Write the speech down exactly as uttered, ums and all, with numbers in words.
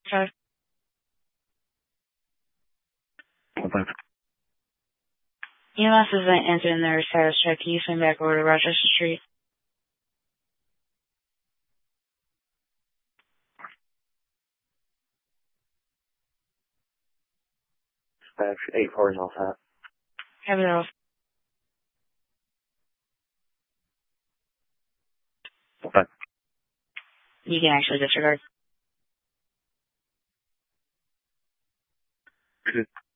Five. Okay. E M S isn't answering their status check. Can you swing back over to Rochester Street? Dispatch eight four is all set. Have it off. Okay. You can actually disregard. Good.